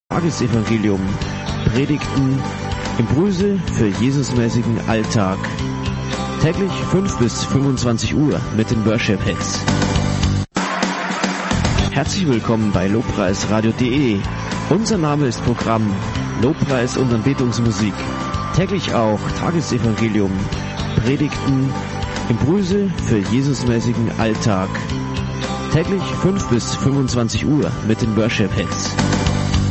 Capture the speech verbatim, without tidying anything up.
Tagesevangelium, Predigten, Impulse für Jesusmäßigen Alltag. Täglich fünf bis fünfundzwanzig Uhr mit den Worship Hits. Herzlich willkommen bei lobpreisradio punkt de. Unser Name ist Programm Lobpreis und Anbetungsmusik. Täglich auch Tagesevangelium, Predigten, Impulse für Jesusmäßigen Alltag. Täglich fünf bis fünfundzwanzig Uhr mit den Worship Hits.